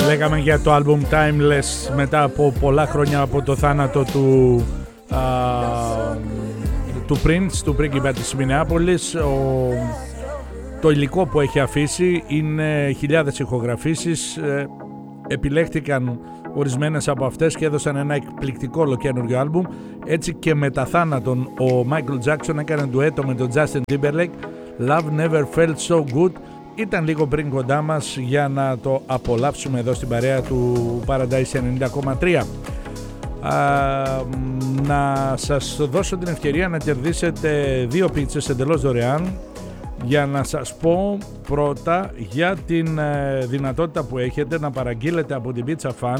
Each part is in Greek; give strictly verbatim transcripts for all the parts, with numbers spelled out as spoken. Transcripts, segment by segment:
Λέγαμε για το album Timeless μετά από πολλά χρόνια από το θάνατο του, α, του Prince, του πρίγκιπα της Μινεάπολης. Ο, το υλικό που έχει αφήσει είναι χιλιάδες ηχογραφήσεις. Ε, επιλέχτηκαν ορισμένες από αυτές και έδωσαν ένα εκπληκτικό ολοκαίνουργιο άλμπουμ. Έτσι και μετά θάνατον ο Michael Jackson έκανε ντουέτο με τον Justin Timberlake, Love Never Felt So Good. Ήταν λίγο πριν κοντά μας για να το απολαύσουμε εδώ στην παρέα του Paradise ενενήντα κόμμα τρία. Α, να σας δώσω την ευκαιρία να κερδίσετε δύο πίτσες εντελώς δωρεάν, για να σας πω πρώτα για την ε, δυνατότητα που έχετε να παραγγείλετε από την Pizza Fan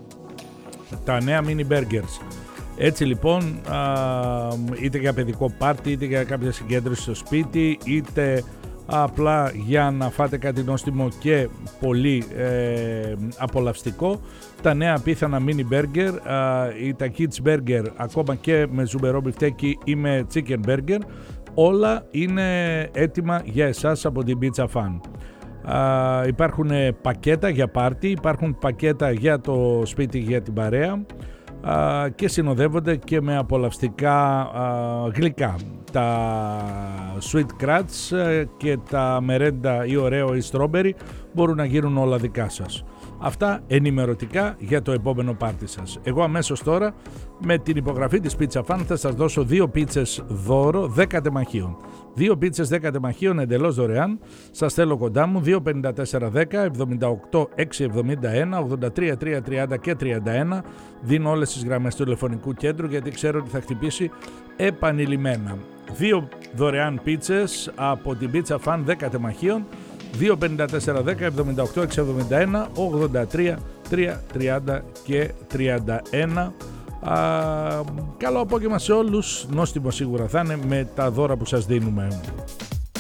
τα νέα mini burgers. Έτσι λοιπόν, α, είτε για παιδικό πάρτι, είτε για κάποια συγκέντρωση στο σπίτι, είτε απλά για να φάτε κάτι νόστιμο και πολύ ε, απολαυστικό, τα νέα απίθανα mini burger ή τα kids burger, ακόμα και με ζουμπερό μπιφτέκι ή με chicken burger, όλα είναι έτοιμα για εσάς από την Pizza Fan. Α, υπάρχουν πακέτα για πάρτι, υπάρχουν πακέτα για το σπίτι, για την παρέα, α, και συνοδεύονται και με απολαυστικά α, γλυκά. Τα sweet crats και τα μερέντα ή ωραίο ή strawberry μπορούν να γίνουν όλα δικά σας. Αυτά ενημερωτικά για το επόμενο πάρτι σας. Εγώ αμέσως τώρα με την υπογραφή της Pizza Fan θα σας δώσω δύο πίτσες δώρο δέκα τεμαχίων. Δύο πίτσες δέκα τεμαχίων εντελώς δωρεάν. Σας θέλω κοντά μου δύο πενήντα τέσσερα δέκα εβδομήντα οκτώ έξι εβδομήντα ένα ογδόντα τρία τρία τριάντα και τριάντα ένα. Δίνω όλες τις γραμμές του τηλεφωνικού κέντρου γιατί ξέρω ότι θα χτυπήσει επανειλημμένα. Δύο δωρεάν πίτσες από την Pizza Fan δέκα τεμαχίων. δύο πενήντα τέσσερα δέκα εβδομήντα οκτώ έξι εβδομήντα ένα ογδόντα τρία τρία τριάντα και τριάντα ένα. Α, καλό απόγευμα σε όλους. Νόστιμο σίγουρα θα είναι με τα δώρα που σας δίνουμε.